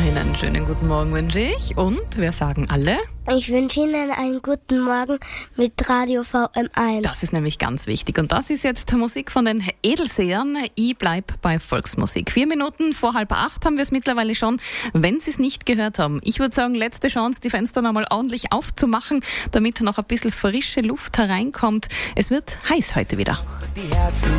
Einen schönen guten Morgen wünsche ich. Und wir sagen alle: Ich wünsche Ihnen einen guten Morgen mit Radio VM1. Das ist nämlich ganz wichtig. Und das ist jetzt Musik von den Edelsehern. Ich bleib bei Volksmusik. 4 Minuten vor 7:30 haben wir es mittlerweile schon. Wenn Sie es nicht gehört haben, ich würde sagen, letzte Chance, die Fenster nochmal ordentlich aufzumachen, damit noch ein bisschen frische Luft hereinkommt. Es wird heiß heute wieder. Die Herzen